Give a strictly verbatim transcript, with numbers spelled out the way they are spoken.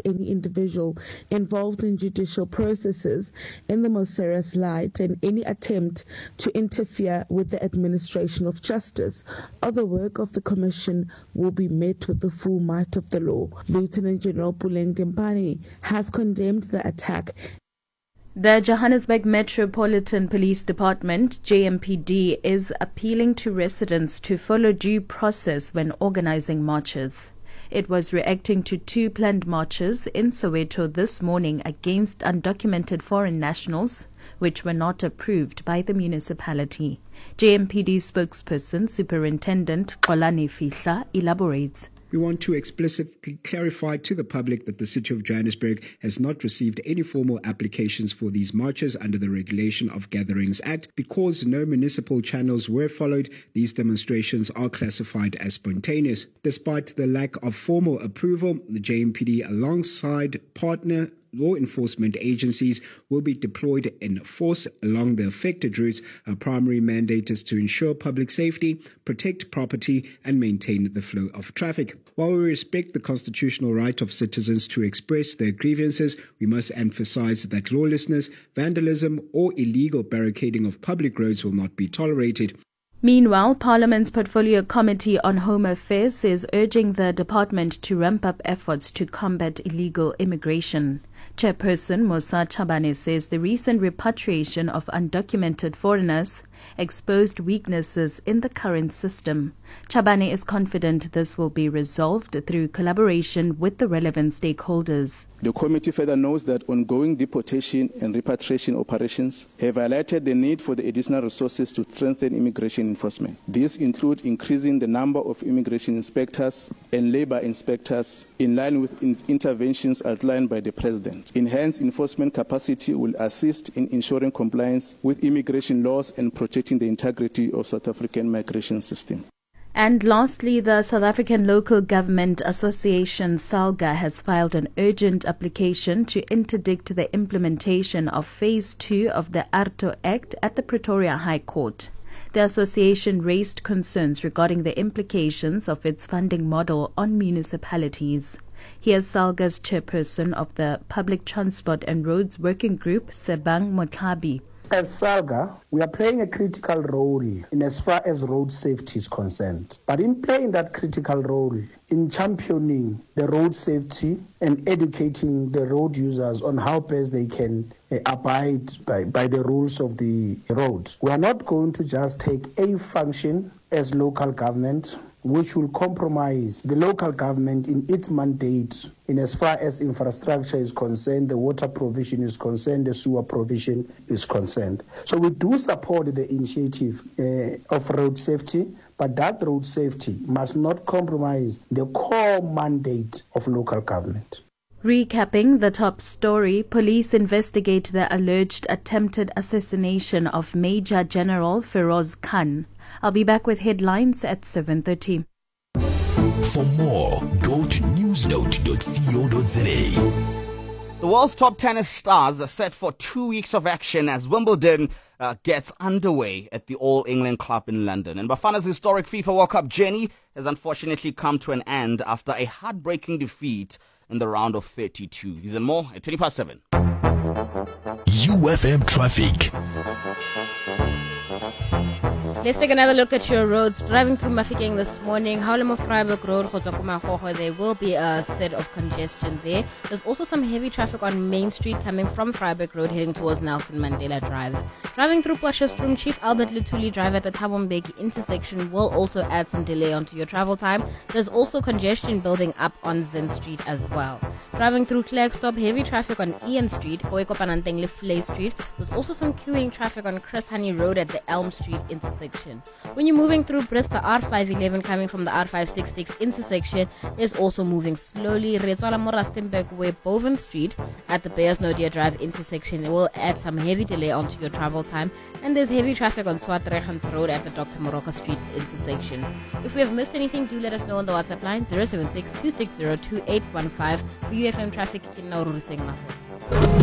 any individual involved in judicial processes in the most serious light, and any attempt to interfere with the administration of justice or the work of the Commission will be met with the full might of the law. Lieutenant General Puleng Dimpane has condemned the attack. The Johannesburg Metropolitan Police Department, J M P D, is appealing to residents to follow due process when organizing marches. It was reacting to two planned marches in Soweto this morning against undocumented foreign nationals, which were not approved by the municipality. J M P D spokesperson, Superintendent Xolani Fihla, elaborates. We want to explicitly clarify to the public that the City of Johannesburg has not received any formal applications for these marches under the Regulation of Gatherings Act. Because no municipal channels were followed, these demonstrations are classified as spontaneous. Despite the lack of formal approval, the J M P D, alongside partner law enforcement agencies, will be deployed in force along the affected routes. Our primary mandate is to ensure public safety, protect property, and maintain the flow of traffic. While we respect the constitutional right of citizens to express their grievances, we must emphasize that lawlessness, vandalism, or illegal barricading of public roads will not be tolerated. Meanwhile, Parliament's Portfolio Committee on Home Affairs is urging the department to ramp up efforts to combat illegal immigration. Chairperson Musa Chabane says the recent repatriation of undocumented foreigners exposed weaknesses in the current system. Chabane is confident this will be resolved through collaboration with the relevant stakeholders. The committee further notes that ongoing deportation and repatriation operations have highlighted the need for the additional resources to strengthen immigration enforcement. These include increasing the number of immigration inspectors and labor inspectors in line with in- interventions outlined by the President. Enhanced enforcement capacity will assist in ensuring compliance with immigration laws and protecting the integrity of South African migration system. And lastly, the South African Local Government Association, SALGA, has filed an urgent application to interdict the implementation of Phase two of the ARTO Act at the Pretoria High Court. The association raised concerns regarding the implications of its funding model on municipalities. Here's SALGA's chairperson of the Public Transport and Roads Working Group, Sebang Motlabi. As SALGA, we are playing a critical role in as far as road safety is concerned. But in playing that critical role, in championing the road safety and educating the road users on how best they can uh, abide by, by the rules of the road, we are not going to just take a function as local government which will compromise the local government in its mandate in as far as infrastructure is concerned, the water provision is concerned, the sewer provision is concerned. So we do support the initiative uh, of road safety, but that road safety must not compromise the core mandate of local government. Recapping the top story, police investigate the alleged attempted assassination of Major General Feroz Khan. I'll be back with headlines at seven thirty. For more, go to newsnote dot co dot za. The world's top tennis stars are set for two weeks of action as Wimbledon uh, gets underway at the All England Club in London. And Bafana's historic FIFA World Cup journey has unfortunately come to an end after a heartbreaking defeat in the round of thirty-two. These and more at twenty past seven. U F M traffic. Let's take another look at your roads. Driving through Mafikeng this morning, Haulemo Freiburg Road, Khotsakuma, there will be a set of congestion there. There's also some heavy traffic on Main Street coming from Freiburg Road heading towards Nelson Mandela Drive. Driving through Potchefstroom, Chief Albert Lutuli Drive at the Thabo intersection will also add some delay onto your travel time. There's also congestion building up on Zen Street as well. Driving through Klerksdorp, heavy traffic on Ian Street, Koikopanantengle Flay Street. There's also some queuing traffic on Chris Honey Road at the Elm Street intersection. When you're moving through Bristol R five eleven coming from the R five sixty-six intersection is also moving slowly. Retswala Morastenburg way Boven Street at the Beyersnodia Drive intersection will add some heavy delay onto your travel time. And there's heavy traffic on Swatregens Road at the Doctor Moroka Street intersection. If we have missed anything, do let us know on the WhatsApp line zero seven six two six zero two eight one five. For U F M traffic, Kinnauru Singma.